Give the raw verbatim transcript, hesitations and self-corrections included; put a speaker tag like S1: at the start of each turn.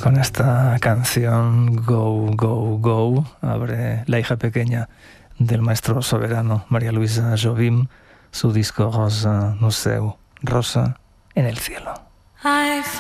S1: Con esta canción Go, Go, Go abre la hija pequeña del maestro soberano, María Luisa Jobim, su disco Rosa no seu, Rosa en el cielo.
S2: I